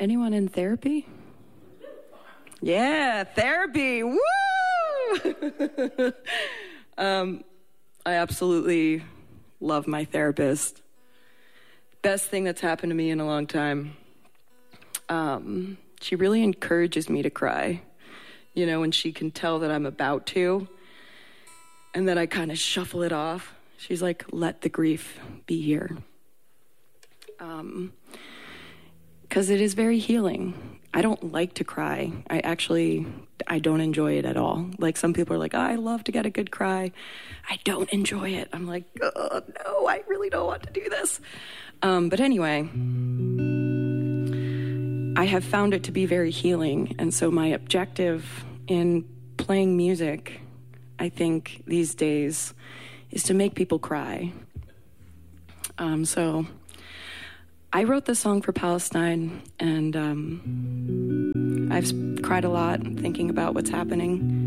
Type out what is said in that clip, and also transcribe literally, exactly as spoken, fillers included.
Anyone in therapy? Yeah, therapy. Woo! um, I absolutely love my therapist. Best thing that's happened to me in a long time. Um, she really encourages me to cry. You know, when she can tell that I'm about to, and then I kind of shuffle it off. She's like, let the grief be here. Um, because it is very healing. I don't like to cry. I actually, I don't enjoy it at all. Like some people are like, oh, I love to get a good cry. I don't enjoy it. I'm like, oh, no, I really don't want to do this. Um, but anyway, I have found it to be very healing. And so my objective in playing music, I think these days, is to make people cry. Um, so I wrote this song for Palestine, and um, I've cried a lot thinking about what's happening.